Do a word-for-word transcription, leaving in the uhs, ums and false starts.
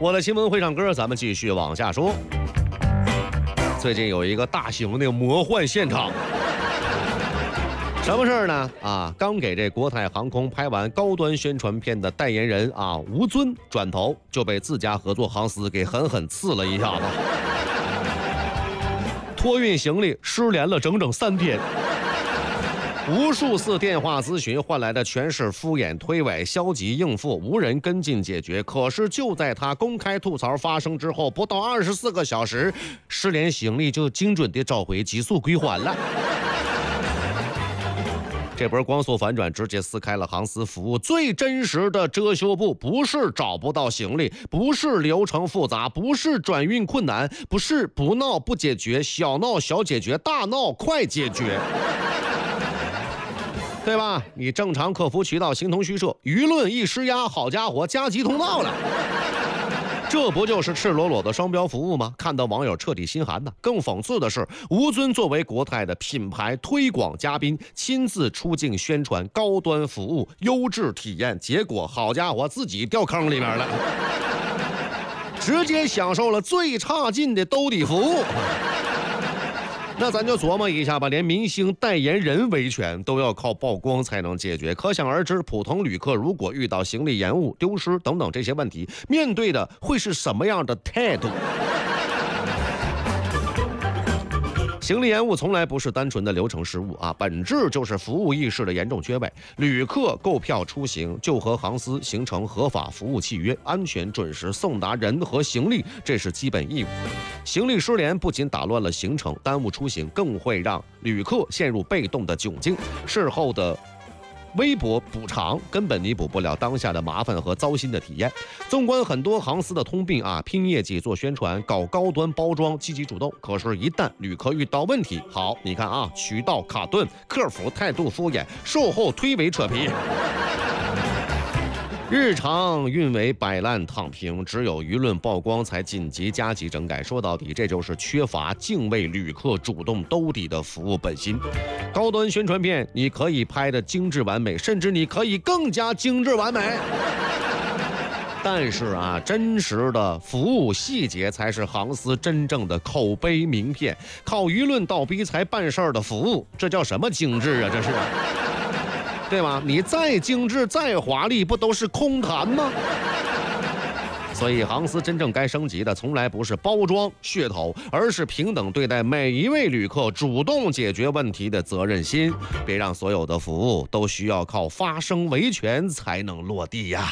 我的新闻会唱歌，咱们继续往下说。最近有一个大型的魔幻现场，什么事儿呢？啊，刚给这国泰航空拍完高端宣传片的代言人啊吴尊，转头就被自家合作航司给狠狠刺了一下子，托运行李失联了整整三天。无数次电话咨询换来的全是敷衍推诿、消极应付，无人跟进解决。可是就在他公开吐槽发生之后，不到二十四个小时，失联行李就精准地找回，急速归还了。这波光速反转直接撕开了航司服务最真实的遮羞布，不是找不到行李，不是流程复杂，不是转运困难，不是不闹不解决，小闹小解决，大闹快解决。对吧？你正常客服渠道形同虚设，舆论一施压，好家伙，加急通道了。这不就是赤裸裸的双标服务吗？看得网友彻底心寒呐！更讽刺的是，吴尊作为国泰的品牌推广嘉宾，亲自出镜宣传高端服务、优质体验，结果好家伙，自己掉坑里面了，直接享受了最差劲的兜底服务。那咱就琢磨一下吧，连明星代言人维权都要靠曝光才能解决，可想而知，普通旅客如果遇到行李延误、丢失等等这些问题，面对的会是什么样的态度？行李延误从来不是单纯的流程失误啊，本质就是服务意识的严重缺位。旅客购票出行就和航司形成合法服务契约，安全准时送达人和行李，这是基本义务。行李失联不仅打乱了行程，耽误出行，更会让旅客陷入被动的窘境。事后的微薄补偿根本弥补不了当下的麻烦和糟心的体验。纵观很多航司的通病啊，拼业绩做宣传，搞高端包装，积极主动，可是一旦旅客遇到问题，好，你看啊，渠道卡顿，客服态度敷衍，售后推诿扯皮，日常运维摆烂躺平，只有舆论曝光才紧急加急整改。说到底，这就是缺乏敬畏旅客主动兜底的服务本心。高端宣传片你可以拍得精致完美，甚至你可以更加精致完美，但是啊，真实的服务细节才是航司真正的口碑名片。靠舆论倒逼才办事儿的服务，这叫什么精致啊？这是对吧？你再精致再华丽，不都是空谈吗？所以航司真正该升级的从来不是包装噱头，而是平等对待每一位旅客，主动解决问题的责任心。别让所有的服务都需要靠发声维权才能落地呀。